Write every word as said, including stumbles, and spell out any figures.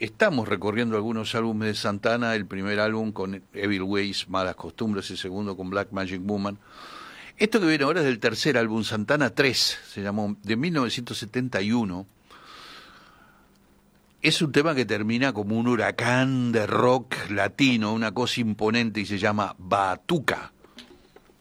estamos recorriendo algunos álbumes de Santana, el primer álbum con Evil Ways, Malas Costumbres, el segundo con Black Magic Woman. Esto que viene ahora es del tercer álbum, Santana tres, se llamó, de mil novecientos setenta y uno. Es un tema que termina como un huracán de rock latino, una cosa imponente, y se llama Batuca.